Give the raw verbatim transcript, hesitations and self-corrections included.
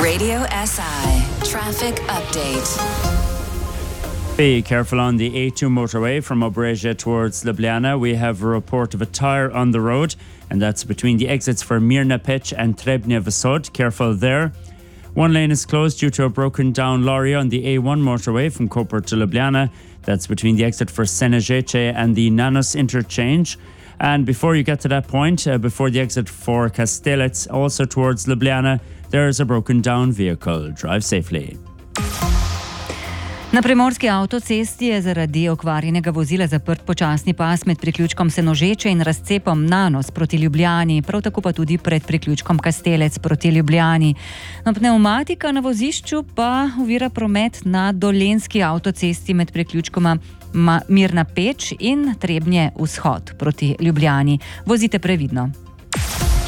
Radio S I traffic update. Be careful on the A two motorway from Obrežia towards Ljubljana. We have a report of a tyre on the road, and that's between the exits for Mirna Pech and Trebnje Vsod. Careful there. One lane is closed due to a broken down lorry on the A one motorway from Koper to Ljubljana. That's between the exit for Senežeče and the Nanos interchange. And before you get to that point, uh, before the exit for Kastelec, also towards Ljubljana, there is a broken down vehicle. Drive safely. Na primorski avtocesti je zaradi okvarjenega vozila zaprt počasni pas med priključkom Senožeče in razcepom Nanos proti Ljubljani, prav tako pa tudi pred priključkom Kastelec proti Ljubljani. No, pneumatika na vozišču pa ovira promet na dolenjski avtocesti med priključkoma Mirna Pech in Trebnje Vzhod proti Ljubljani. Vozite previdno.